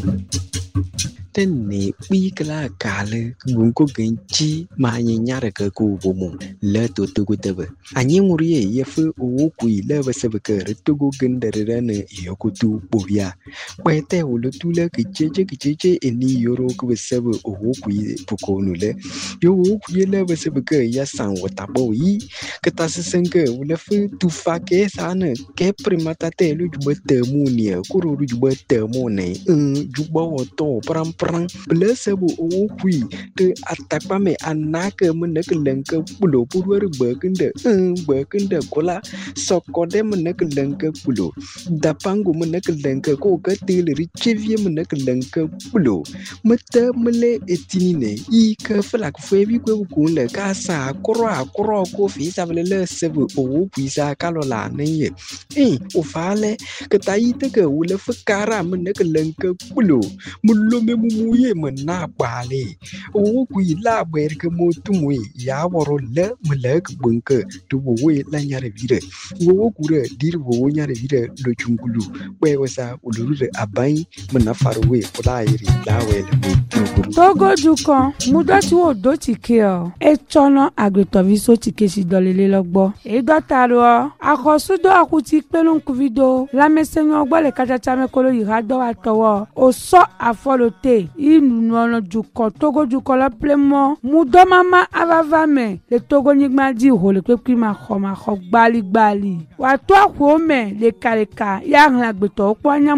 Tene kala kale gunko genchi ma nyara ka ku bomo le to tebe anyi nguriye yefu o ku ile basebe ka retogo gendere ne yokutu bobia kwete ulutule kicheche eni yoro ku basebe o ku pukonu le yo ku ile basebe ka ya san watabo yi katasenke ulefu tufake sana ke primata te lu jubete munia kuru jubete mone jubo to pram blessable o kui te atakpame anaka menekelenke pulo purwer bekende kola sokode menekelenke pulo dapango menekelenke ko katele richevie menekelenke pulo mete mele etinine I ke flak febi ko kunle kasa akro ko fi sabele sebe o kui sa kalola neye o fale ketaite ke wule fakara menekelenke pulo mulome muye mena bale o ku ila ber ke motumwe ya woro le mlek bunke to we la nyare vire wo ku re dir wo nyare vire lo chungulu we wasa ulure abai mena farwe kula iri la we le Togo dukan mudoti wo do tike o e tono agretoviso tike si dolele logbo e dotaro akosudo akuti pelon kuvido la mesenyo ogbo le kachacha me kolo irado atowo o so afolote inuno dukan Togo dukan la plemo mudo mama avavame le Togo nigma di ho le pepi ma kho gbali wa to akwo me le kaleka ya ran agbeto opo anya